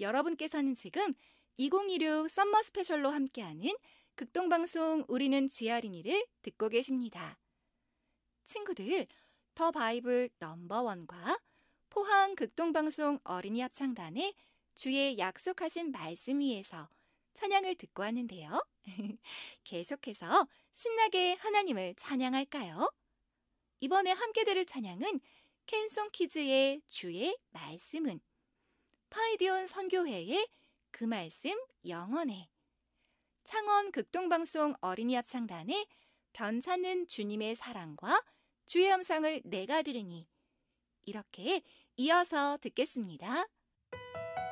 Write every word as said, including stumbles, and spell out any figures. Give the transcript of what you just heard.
여러분께서는 지금 이천이십육 썸머 스페셜로 함께하는 극동방송 우리는 쥐어린이를 듣고 계십니다. 친구들, 더 바이블 넘버원과 포항 극동방송 어린이 합창단의 주의 약속하신 말씀 위에서 찬양을 듣고 왔는데요. 계속해서 신나게 하나님을 찬양할까요? 이번에 함께 들을 찬양은 캔송 키즈의 주의 말씀은, 파이디온 선교회의 그 말씀 영원해, 창원 극동방송 어린이 합창단의 변찮는 주님의 사랑과 주의 음성을 내가 들으니, 이렇게 이어서 듣겠습니다.